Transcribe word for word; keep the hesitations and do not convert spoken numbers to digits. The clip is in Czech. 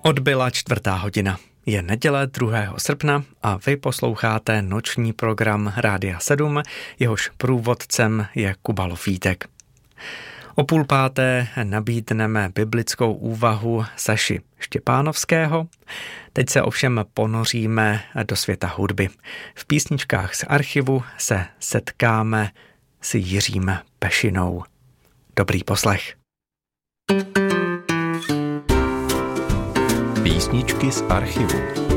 Odbyla čtvrtá hodina. Je neděle druhého srpna a vy posloucháte noční program Rádia sedm, jehož průvodcem je Kuba Lofítek. O půl páté nabídneme biblickou úvahu Saši Štěpánovského. Teď se ovšem ponoříme do světa hudby. V písničkách z archivu se setkáme s Jiřím Pešinou. Dobrý poslech. Písničky z archivu.